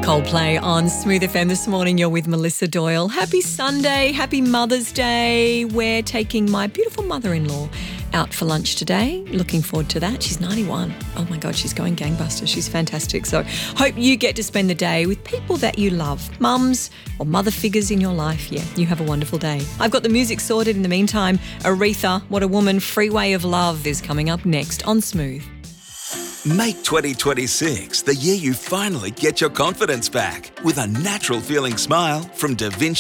Coldplay on Smooth FM this morning. You're with Melissa Doyle. Happy Sunday. Happy Mother's Day. We're taking my beautiful mother-in-law out for lunch today. Looking forward to that. She's 91. Oh my God, she's going gangbusters. She's fantastic. So hope you get to spend the day with people that you love. Mums or mother figures in your life. Yeah, you have a wonderful day. I've got the music sorted. In the meantime, Aretha, What a Woman, Freeway of Love is coming up next on Smooth. Make 2026 the year you finally get your confidence back with a natural feeling smile from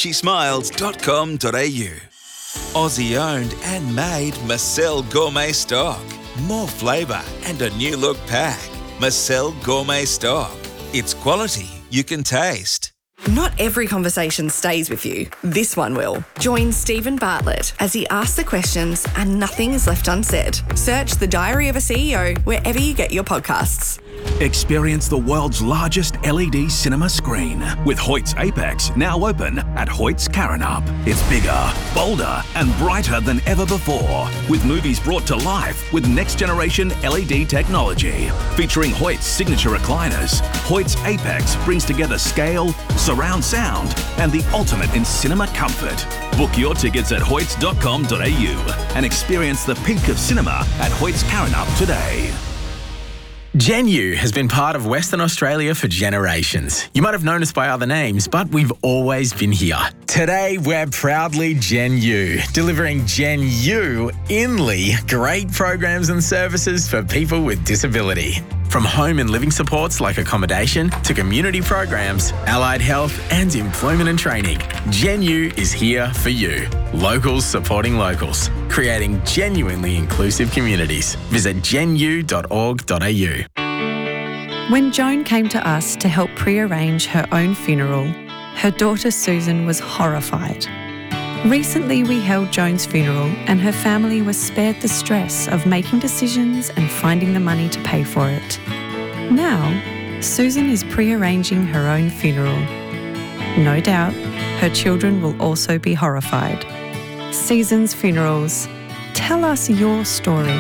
davinchismiles.com.au. Aussie owned and made Marcel Gourmet Stock. More flavour and a new look pack. Marcel Gourmet Stock. It's quality you can taste. Not every conversation stays with you. This one will. Join Stephen Bartlett as he asks the questions and nothing is left unsaid. Search The Diary of a CEO wherever you get your podcasts. Experience the world's largest LED cinema screen with Hoyt's Apex now open at Hoyt's Karrinyup. It's bigger, bolder and brighter than ever before, with movies brought to life with next-generation LED technology. Featuring Hoyt's signature recliners, Hoyt's Apex brings together scale, surround sound and the ultimate in cinema comfort. Book your tickets at hoyts.com.au and experience the peak of cinema at Hoyt's Karrinyup today. Genu has been part of Western Australia for generations. You might have known us by other names, but we've always been here. Today, we're proudly Genu, delivering Genu Inly great programs and services for people with disability. From home and living supports like accommodation to community programs, allied health and employment and training, Genu is here for you. Locals supporting locals, creating genuinely inclusive communities. Visit genu.org.au. When Joan came to us to help pre-arrange her own funeral, her daughter Susan was horrified. Recently, we held Joan's funeral and her family was spared the stress of making decisions and finding the money to pay for it. Now, Susan is pre-arranging her own funeral. No doubt, her children will also be horrified. Seasons Funerals. Tell us your story.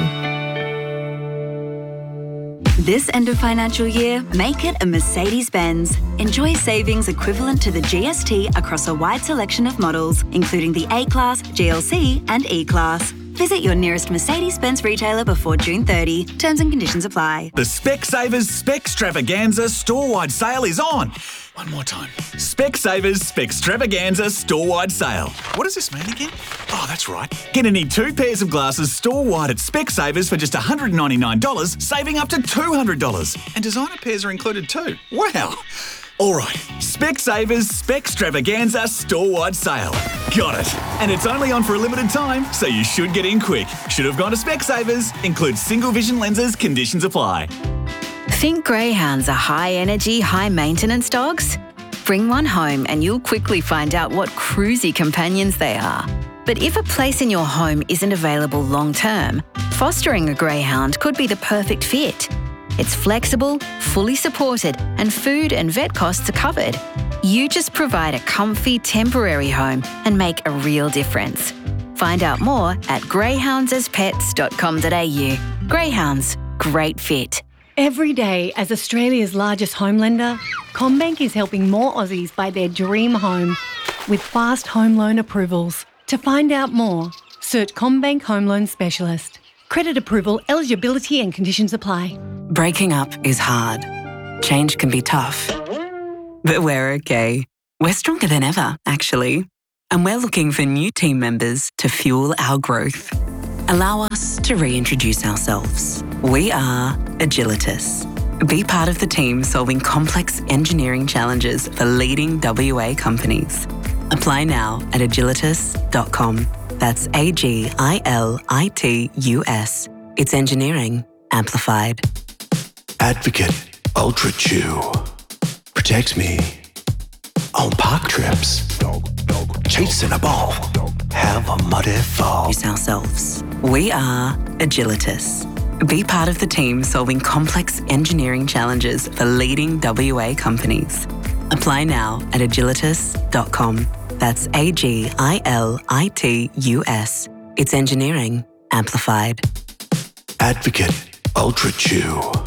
This end of financial year, make it a Mercedes-Benz. Enjoy savings equivalent to the GST across a wide selection of models, including the A-Class, GLC and E-Class. Visit your nearest Mercedes-Benz retailer before June 30. Terms and conditions apply. The Specsavers Specstravaganza store-wide sale is on. One more time. Specsavers Specstravaganza store-wide sale. What does this mean again? Oh, that's right. Get any 2 pairs of glasses store-wide at Specsavers for just $199, saving up to $200. And designer pairs are included too. Wow. All right, Specsavers Specstravaganza store-wide sale. Got it. And it's only on for a limited time, so you should get in quick. Should have gone to Specsavers. Includes single vision lenses. Conditions apply. Think greyhounds are high-energy, high-maintenance dogs? Bring one home and you'll quickly find out what cruisy companions they are. But if a place in your home isn't available long-term, fostering a greyhound could be the perfect fit. It's flexible, fully supported, and food and vet costs are covered. You just provide a comfy, temporary home and make a real difference. Find out more at greyhoundsaspets.com.au. Greyhounds, great fit. Every day, as Australia's largest home lender, CommBank is helping more Aussies buy their dream home with fast home loan approvals. To find out more, search CommBank Home Loan Specialist. Credit approval, eligibility and conditions apply. Breaking up is hard. Change can be tough. But we're okay. We're stronger than ever, actually. And we're looking for new team members to fuel our growth. Allow us to reintroduce ourselves. We are Agilitas. Be part of the team solving complex engineering challenges for leading WA companies. Apply now at agilitas.com. That's AGILITUS. It's engineering amplified. Advocate Ultra Chew. Protects me on park trips. Chasing a ball. Have a muddy fall. Ourselves. We are Agilitas. Be part of the team solving complex engineering challenges for leading WA companies. Apply now at agilitas.com. That's AGILITUS. It's engineering amplified. Advocate Ultra Chew.